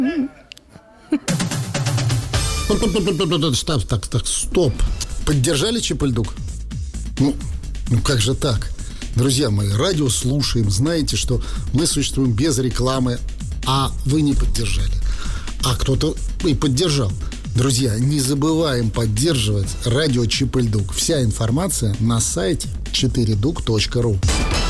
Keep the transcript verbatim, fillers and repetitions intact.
Стоп, так, так, стоп. Поддержали Чип-и-Ль-Дук? Ну, ну как же так? Друзья мои, радио слушаем. Знаете, что мы существуем без рекламы, а вы не поддержали. А кто-то и поддержал. Друзья, не забываем поддерживать радио Чип-и-Ль-Дук. Вся информация на сайте четыре дук точка ру.